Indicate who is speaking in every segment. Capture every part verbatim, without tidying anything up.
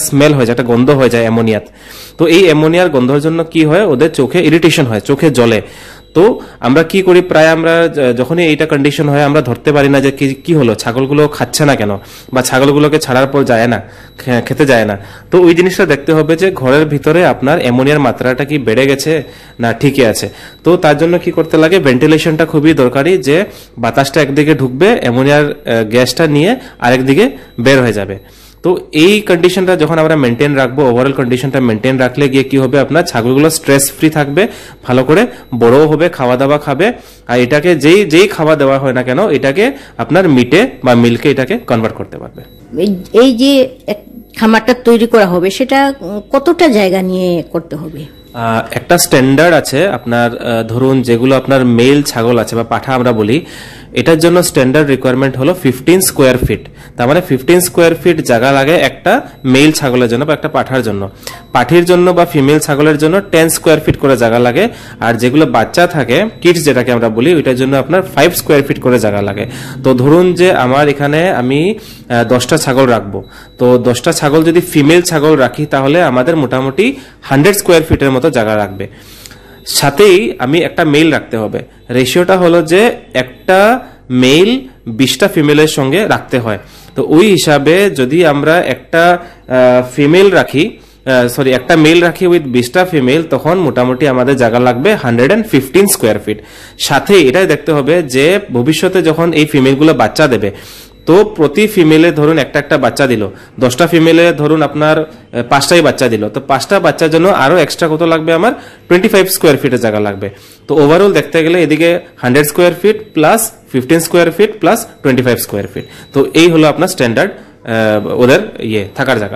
Speaker 1: Smell হয়ে যায়, একটা গন্ধ হয়ে যায় অ্যামোনিয়াত। তো এই অ্যামোনিয়ার গন্ধের জন্য কি হয়, ওদের চোখে ইরিটেশন হয়, চোখে জ্বলে। তো আমরা কি করি, প্রায় আমরা যখনই এইটা কন্ডিশন হয় আমরা ধরতে পারি না যে কি হলো, ছাগলগুলো খাচ্ছে না কেন, বা ছাগলগুলোকে ছাড়ার পর যায় না, খেতে যায় না। তো ওই জিনিসটা দেখতে হবে যে ঘরের ভিতরে আপনার অ্যামোনিয়ার মাত্রাটা কি বেড়ে গেছে না ঠিকই আছে। তো তার জন্য কি করতে লাগে, ভেন্টিলেশনটা খুবই দরকারি, যে বাতাসটা একদিকে ঢুকবে, অ্যামোনিয়ার গ্যাসটা নিয়ে আরেকদিকে বের হয়ে যাবে। তো এই কন্ডিশনটা যখন আমরা মেনটেন রাখবো, ওভারঅল কন্ডিশনটা মেনটেন রাখলে গিয়ে কি হবে, আপনার ছাগলগুলো স্ট্রেস ফ্রি থাকবে, ভালো করে বড়ও হবে, খাওয়া দাওয়া খাবে। আর এটাকে যেই যেই খাওয়া দেওয়া হয় না কেন, এটাকে আপনার মিটে বা মিল্কে এটাকে কনভার্ট করতে পারবে।
Speaker 2: এই যে খামারটা তৈরি করা হবে, সেটা কতটা জায়গা নিয়ে করতে হবে?
Speaker 1: একটা স্ট্যান্ডার্ড আছে আপনার, ধরুন যেগুলো আপনার মেল ছাগল আছে বা পাঠা আমরা বলি, এটার জন্য স্ট্যান্ডার্ড রিকোয়ারমেন্ট হলো ফিফটিন স্কোয়ার ফিট। তার মানে ফিফটিন স্কোয়ার ফিট জায়গা লাগে একটা মেল ছাগলের জন্য বা একটা পাঠার জন্য। পাঠির জন্য বা ফিমেল ছাগলের জন্য টেন স্কোয়ার ফিট করে জায়গা লাগে। আর যেগুলো বাচ্চা থাকে, কিডস যেটাকে আমরা বলি, ওইটার জন্য আপনার ফাইভ স্কোয়ার ফিট করে জায়গা লাগে। তো ধরুন যে আমার এখানে আমি দশটা ছাগল রাখবো, তো দশটা ছাগল যদি ফিমেল ছাগল রাখি, তাহলে আমাদের মোটামুটি হান্ড্রেড স্কোয়ার ফিটের মতো জায়গা রাখবে। সাথেই আমি একটা মেল রাখতে হবে। রেশিওটা হলো যে একটা মেল বিশটা ফিমেলের সঙ্গে রাখতে হয়। তো ওই হিসাবে যদি আমরা একটা ফিমেল রাখি, সরি একটা মেল রাখি উইথ বিশটা ফিমেল, তখন মোটামুটি আমাদের জায়গা লাগবে hundred and fifteen square feet. সাথে এটাই দেখতে হবে যে ভবিষ্যতে যখন এই ফিমেলগুলো বাচ্চা দেবে, তো প্রতি ফিমেলে ধরুন একটা একটা বাচ্চা দিল, দশটা ফিমেলে ধরুন আপনার পাঁচটাই বাচ্চা দিল, তো পাঁচটা বাচ্চার জন্য আরো এক্সট্রা কত লাগবে, আমার টোয়েন্টি ফাইভ স্কোয়ার ফিটের জায়গা লাগবে। তো ওভারঅল দেখতে গেলে এদিকে hundred square feet plus fifteen square feet plus twenty five square feet. তো এই হলো আপনার স্ট্যান্ডার্ড ওদের ইয়ে থাকার জায়গা।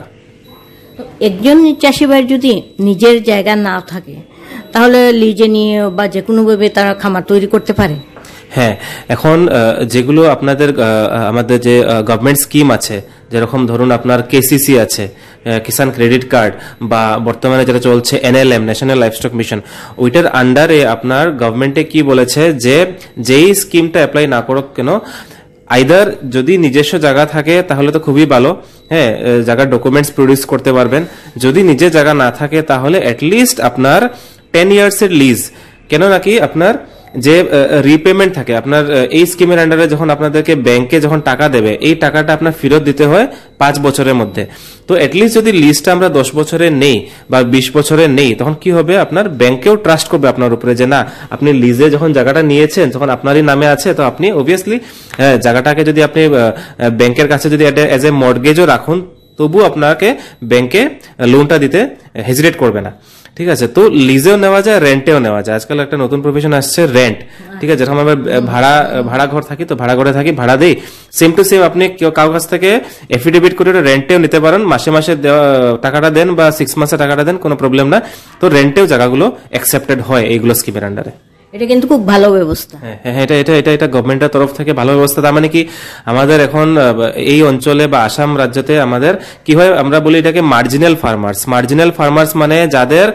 Speaker 2: একজন চাষি ভাই যদি নিজের জায়গা না থাকে, তাহলে লিজে নিয়ে বা যে কোনো ভাবে তারা খামার তৈরি করতে পারে?
Speaker 1: হ্যাঁ, এখন যেগুলো আপনাদের আমাদের যে গভর্নমেন্ট স্কিম আছে, যেরকম ধরুন আপনার কেসিসি আছে, কিষান ক্রেডিট কার্ড, বা বর্তমানে যেটা চলছে এনএলএম, ন্যাশনাল লাইভস্টক মিশন, ওইটার আন্ডারে আপনার গভর্নমেন্টে কি বলেছে যে যেই স্কিমটা অ্যাপ্লাই না করুক কেন, আইদার যদি নিজস্ব জায়গা থাকে তাহলে তো খুবই ভালো, হ্যাঁ, জায়গার ডকুমেন্টস প্রডিউস করতে পারবেন। যদি নিজের জায়গা না থাকে তাহলে অ্যাটলিস্ট আপনার টেন ইয়ার্স এর লিজ, কেন নাকি আপনার যে রিপেমেন্ট থাকে আপনার এই স্কিমের আন্ডারে, যখন আপনাদেরকে ব্যাংকে যখন টাকা দেবে, এই টাকাটা আপনার ফেরত দিতে হয় পাঁচ বছরের মধ্যে। তো অ্যাটলিস্ট যদি লিজটা আমরা দশ বছরের নেই বা বিশ বছরের নেই, তখন কি হবে, আপনার ব্যাংকেও ট্রাস্ট করবে আপনার উপরে যে না, আপনি লিজে যখন জায়গাটা নিয়েছেন তখন আপনারই নামে আছে, তো আপনি অবভিয়াসলি জায়গাটাকে যদি আপনি ব্যাংকের কাছে যদি এজ এ মর্টগেজও রাখুন, তবু আপনাকে ব্যাংকে লোনটা দিতে হেজিটেট করবে না। ঠিক আছে, তো লিজেও নেওয়া যায়, রেন্টেও নেওয়া যায়। আজকাল একটা নতুন প্রফেশন আসছে রেন্ট। ঠিক আছে, যখন আমরা ভাড়া ভাড়া ঘর থাকি, তো ভাড়া ঘরে থাকি, ভাড়া দেই, সেম টু সেম আপনি কারো কাছ থেকে এফিডেভিট করে রেন্টেও নিতে পারেন, মাসে মাসে টাকাটা দেন বা সিক্স মাসে টাকাটা দেন, কোনো প্রবলেম না। তো রেন্টেও জায়গাগুলো অ্যাকসেপ্টেড হয় এইগুলো স্কিমের আন্ডারে।
Speaker 2: এটা কিন্তু খুব ভালো ব্যবস্থা।
Speaker 1: হ্যাঁ, এটা এটা এটা এটা গভর্নমেন্টের তরফ থেকে ভালো ব্যবস্থা। তার মানে কি, আমাদের এখন এই অঞ্চলে বা আসাম রাজ্যতে আমাদের কি হয়, আমরা বলি এটাকে মার্জিনাল ফার্মার্স। মার্জিনাল ফার্মার্স মানে যাদের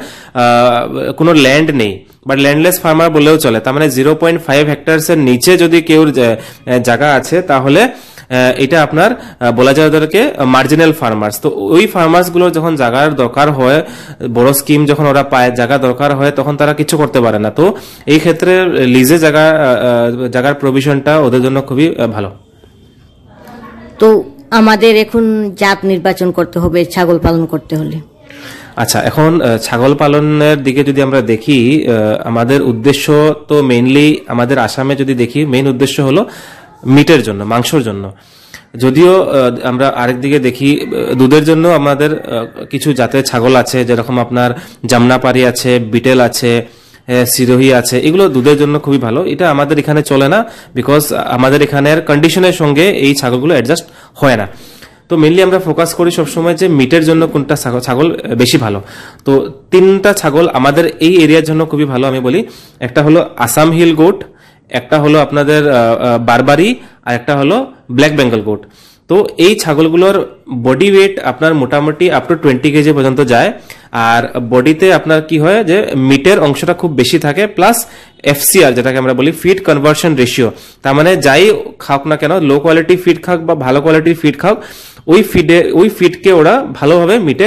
Speaker 1: কোনো ল্যান্ড নেই, বাট ল্যান্ডলেস ফার্মার বলেও চলে। তার মানে জিরো পয়েন্ট ফাইভ হেক্টার্স এর নিচে যদি কেউ জায়গা আছে, তাহলে এটা আপনার বলা যায় ওদেরকে মার্জিনাল ফার্মার্স। তো ওই ফার্মার্স গুলোর যখন জায়গার দরকার হয়, বড় স্কিম যখন ওরা পায়, জায়গা দরকার হয়, তখন তারা কিছু করতে পারে না। তো এই ক্ষেত্রে লিজে জায়গা জায়গার প্রভিশনটা ওদের জন্য খুবই ভালো।
Speaker 2: তো আমাদের এখন জাত নির্বাচন করতে হবে ছাগল পালন করতে হলে।
Speaker 1: আচ্ছা, এখন ছাগল পালনের দিকে যদি আমরা দেখি, আমাদের উদ্দেশ্য তো মেইনলি আমাদের আসামে যদি দেখি, মেইন উদ্দেশ্য হলো মিটের জন্য, মাংসর জন্য। যদিও আমরা আরেকদিকে দেখি দুধের জন্য আমাদের কিছু জাতের ছাগল আছে, যেরকম আপনার জামনাপারি আছে, বিটেল আছে, সিরোহি আছে, এগুলো দুধের জন্য খুবই ভালো। এটা আমাদের এখানে চলে না, বিকজ আমাদের এখানের কন্ডিশনের সঙ্গে এই ছাগলগুলো অ্যাডজাস্ট হয় না। তো মেনলি আমরা ফোকাস করি সবসময় যে মিটের জন্য কোনটা ছাগল বেশি ভালো। তো তিনটা ছাগল আমাদের এই এরিয়ার জন্য খুবই ভালো আমি বলি। একটা হলো আসাম হিল গোট, একটা হলো আপনাদের বারবারি, আর একটা হলো ব্ল্যাক বেঙ্গল গোট। তো এই ছাগলগুলোর বডি ওয়েট আপনার মোটামুটি আপ টু টোয়েন্টি কেজি পর্যন্ত যায়। আর বডিতে আপনার কি হয় যে মিটের অংশটা খুব বেশি থাকে, প্লাস এফসিআর যেটাকে আমরা বলি ফিড কনভার্সন রেশিও। তার মানে যাই খাওক না কেন, লো কোয়ালিটি ফিড খাক বা ভালো কোয়ালিটির ফিড খাক, ওই ফিডে ওই ফিডকে ওরা ভালোভাবে মিটে